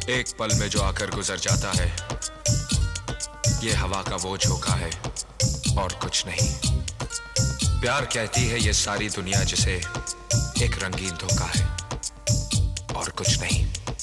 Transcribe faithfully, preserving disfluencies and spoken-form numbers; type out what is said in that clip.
एक पल में जो आकर गुजर जाता है, ये हवा का वो झोंका है और कुछ नहीं। प्यार कहती है ये सारी दुनिया जिसे एक रंगीन धोखा है और कुछ नहीं।